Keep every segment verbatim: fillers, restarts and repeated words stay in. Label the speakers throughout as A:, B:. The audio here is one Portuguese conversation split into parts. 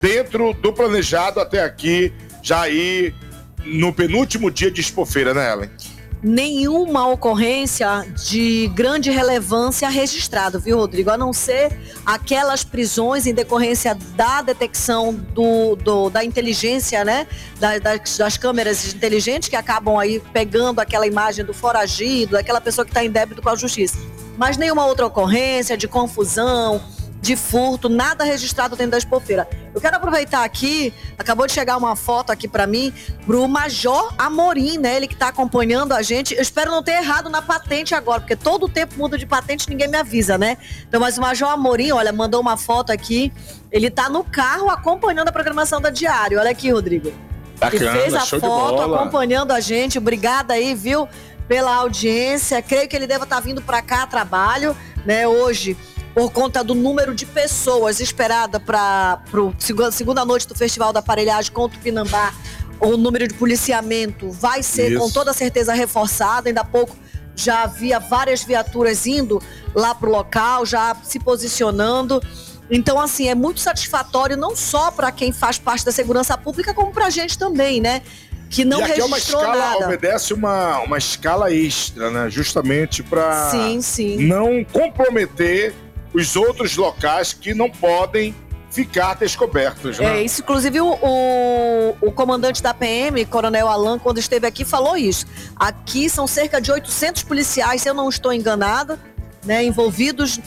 A: dentro do planejado até aqui, já aí no penúltimo dia de Expofeira, né, Ellen?
B: Nenhuma ocorrência de grande relevância registrada, viu, Rodrigo? A não ser aquelas prisões em decorrência da detecção do, do, da inteligência, né? Da, das, das câmeras inteligentes que acabam aí pegando aquela imagem do foragido, daquela pessoa que está em débito com a justiça. Mas nenhuma outra ocorrência de confusão, de furto, nada registrado dentro da Expofeira. Eu quero aproveitar aqui, acabou de chegar uma foto aqui para mim, pro Major Amorim, né? Ele que tá acompanhando a gente. Eu espero não ter errado na patente agora, porque todo o tempo muda de patente, ninguém me avisa, né? Então, mas o Major Amorim, olha, mandou uma foto aqui. Ele tá no carro acompanhando a programação da Diário. Olha aqui, Rodrigo.
A: Bacana,
B: ele fez a
A: show
B: foto
A: de bola.
B: acompanhando a gente. Obrigada aí, viu, pela audiência. Creio que ele deva estar vindo para cá a trabalho, né, hoje, por conta do número de pessoas esperada para a segunda noite do Festival da Aparelhagem com o Tupinambá. O número de policiamento vai ser, isso, com toda certeza reforçado. Ainda há pouco já havia várias viaturas indo lá para o local, já se posicionando. Então, assim, é muito satisfatório não só para quem faz parte da segurança pública, como para a gente também, né? Que não
A: e aqui
B: registrou
A: é uma escala,
B: nada.
A: Obedece uma, uma escala extra, né? Justamente para
B: sim, sim.
A: não comprometer os outros locais que não podem ficar descobertos, né?
B: É isso, inclusive o, o, o comandante da P M, Coronel Alan, quando esteve aqui, falou isso. Aqui são cerca de oitocentos policiais, se eu não estou enganada, né, envolvidos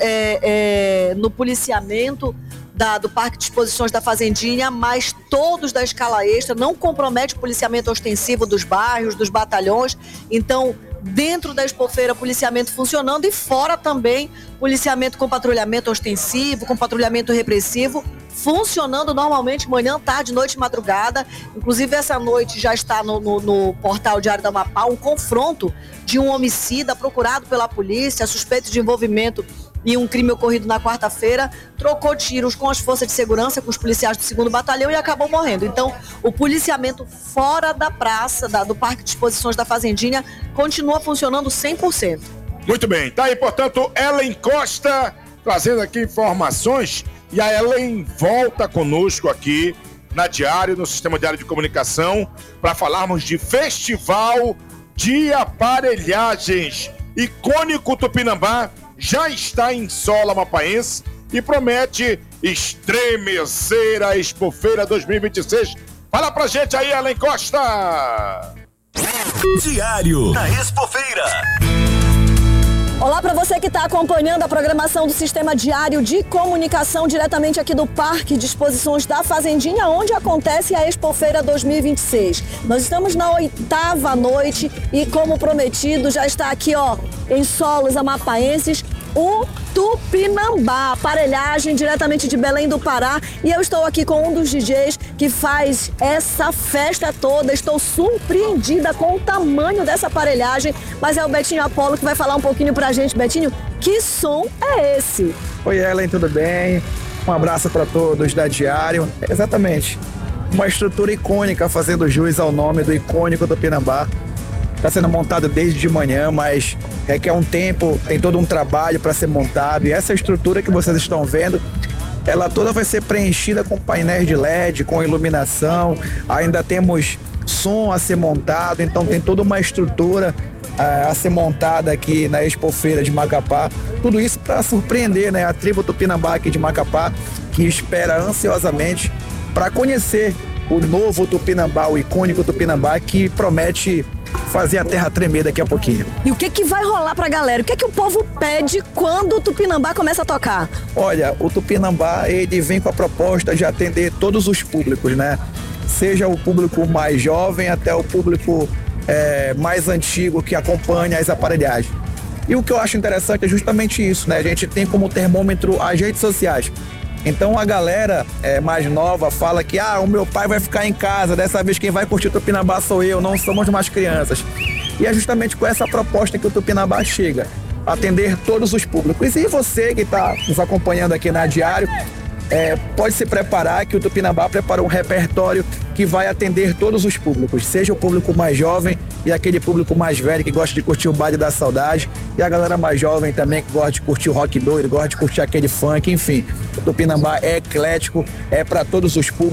B: é, é, no policiamento da, do Parque de Exposições da Fazendinha, mas todos da escala extra, não compromete o policiamento ostensivo dos bairros, dos batalhões. Então, dentro da Expofeira, policiamento funcionando, e fora também policiamento com patrulhamento ostensivo, com patrulhamento repressivo, funcionando normalmente manhã, tarde, noite e madrugada. Inclusive, essa noite já está no, no, no portal Diário da Amapá um confronto de um homicida procurado pela polícia, suspeito de envolvimento em um crime ocorrido na quarta-feira, trocou tiros com as forças de segurança, com os policiais do segundo Batalhão, e acabou morrendo. Então, o policiamento fora da praça, da, do Parque de Exposições da Fazendinha, continua funcionando cem por cento.
A: Muito bem, tá aí, portanto, Ellen Costa trazendo aqui informações, e a Ellen volta conosco aqui na Diário, no Sistema Diário de Comunicação, para falarmos de Festival de Aparelhagens. Icônico Tupinambá já está em solo amapaense e promete estremecer a Expofeira dois mil e vinte e seis. Fala pra gente aí, Ellen Costa!
C: Diário da Expofeira.
B: Olá para você que está acompanhando a programação do Sistema Diário de Comunicação diretamente aqui do Parque de Exposições da Fazendinha, onde acontece a Expofeira dois mil e vinte e seis. Nós estamos na oitava noite e, como prometido, já está aqui, ó, em solos amapaenses, o Tupinambá, aparelhagem diretamente de Belém do Pará, e eu estou aqui com um dos D Js que faz essa festa toda. Estou surpreendida com o tamanho dessa aparelhagem, mas é o Betinho Apolo que vai falar um pouquinho pra gente. Betinho, que som é esse?
D: Oi, Ellen, tudo bem? Um abraço para todos da Diário. Exatamente, uma estrutura icônica fazendo jus ao nome do icônico Tupinambá. Está sendo montado desde de manhã, mas requer um tempo, tem todo um trabalho para ser montado. E essa estrutura que vocês estão vendo, ela toda vai ser preenchida com painéis de L E D, com iluminação. Ainda temos som a ser montado, então tem toda uma estrutura uh, a ser montada aqui na Expofeira de Macapá. Tudo isso para surpreender, né, a tribo Tupinambá aqui de Macapá, que espera ansiosamente para conhecer o novo Tupinambá, o icônico Tupinambá, que promete fazer a terra tremer daqui a pouquinho.
B: E o que que vai rolar pra galera? O que que o povo pede quando o Tupinambá começa a tocar?
D: Olha, o Tupinambá, ele vem com a proposta de atender todos os públicos, né? Seja o público mais jovem até o público é, mais antigo que acompanha as aparelhagens. E o que eu acho interessante é justamente isso, né? A gente tem como termômetro as redes sociais. Então a galera é, mais nova fala que ah, o meu pai vai ficar em casa, dessa vez quem vai curtir o Tupinambá sou eu, não somos mais crianças. E é justamente com essa proposta que o Tupinambá chega, atender todos os públicos. E você que está nos acompanhando aqui na Diário, é, pode se preparar que o Tupinambá preparou um repertório que vai atender todos os públicos, seja o público mais jovem, e aquele público mais velho que gosta de curtir o baile da saudade, e a galera mais jovem também que gosta de curtir o rock doido, gosta de curtir aquele funk, enfim. O Tupinambá é eclético, é para todos os públicos.